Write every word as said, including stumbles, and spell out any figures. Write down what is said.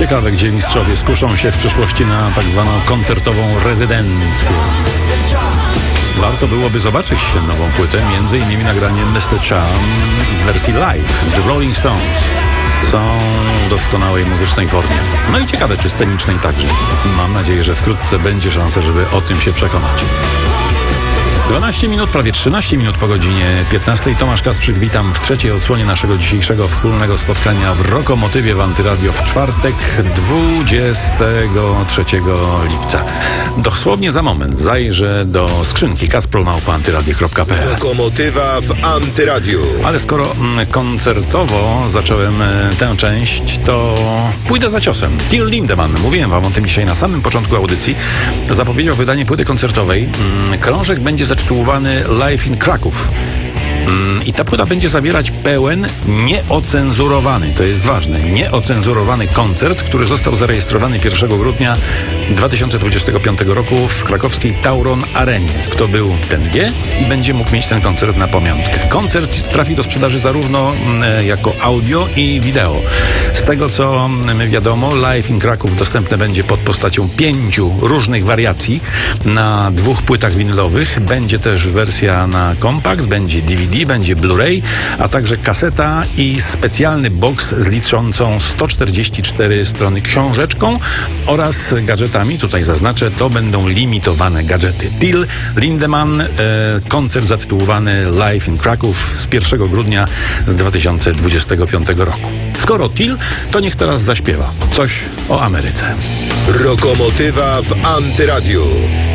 Ciekawe, gdzie mistrzowie skuszą się w przyszłości na tak zwaną koncertową rezydencję. Warto byłoby zobaczyć nową płytę, między innymi nagranie mister Charm w wersji live. The Rolling Stones są w doskonałej muzycznej formie. No i ciekawe, czy scenicznej także. Mam nadzieję, że wkrótce będzie szansa, żeby o tym się przekonać. dwanaście minut, prawie trzynaście minut po godzinie piętnastej. Tomasz Kasprzyk, witam w trzeciej odsłonie naszego dzisiejszego wspólnego spotkania w Rokomotywie w Antyradio w czwartek, dwudziestego trzeciego lipca. Dosłownie za moment zajrzę do skrzynki kasprol małpa antyradio kropka p l. Rokomotywa w Antyradiu. Ale skoro mm, koncertowo zacząłem e, tę część, to pójdę za ciosem. Till Lindemann, mówiłem wam o tym dzisiaj na samym początku audycji, zapowiedział wydanie płyty koncertowej. Mm, krążek będzie zatytułowany Live in Kraków. I ta płyta będzie zawierać pełen, nieocenzurowany, to jest ważne, nieocenzurowany koncert, który został zarejestrowany pierwszego grudnia dwa tysiące dwudziestego piątego roku w krakowskiej Tauron Arenie. Kto był, ten wie i będzie mógł mieć ten koncert na pamiątkę. Koncert trafi do sprzedaży zarówno e, jako audio i wideo. Z tego, co my wiadomo, Live in Kraków dostępne będzie pod postacią pięciu różnych wariacji na dwóch płytach winylowych. Będzie też wersja na kompakt, będzie D V D, będzie Blu-ray, a także kaseta i specjalny box z liczącą sto czterdzieści cztery strony książeczką oraz gadżetami. Tutaj zaznaczę, to będą limitowane gadżety. Till Lindemann, e, koncert zatytułowany Live in Kraków z pierwszego grudnia z dwa tysiące dwudziestego piątego roku. Skoro Till, to niech teraz zaśpiewa coś o Ameryce. Rokomotywa w Antyradiu.